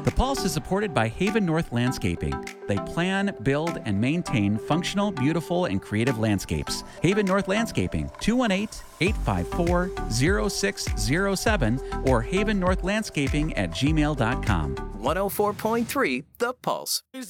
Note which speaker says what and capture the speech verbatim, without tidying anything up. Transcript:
Speaker 1: The Pulse is supported by Haven North Landscaping. They plan, build, and maintain functional, beautiful, and creative landscapes. Haven North Landscaping, two one eight, eight five four, zero six zero seven or haven north landscaping at gmail dot com.
Speaker 2: one oh four point three The Pulse.